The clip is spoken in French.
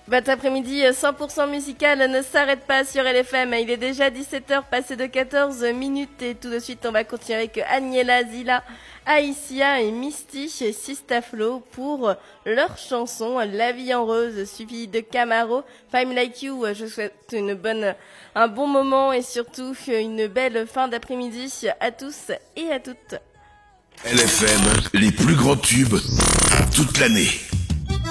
Votre après-midi 100% musical ne s'arrête pas sur LFM. Il est déjà 17h passé de 14 minutes et tout de suite on va continuer avec Agnella, Zila, Aïssia et Misty chez Sista Flo pour leur chanson La vie en rose suivie de Camaro. Femme Like You, je souhaite un bon moment et surtout une belle fin d'après-midi à tous et à toutes. LFM, les plus grands tubes toute l'année.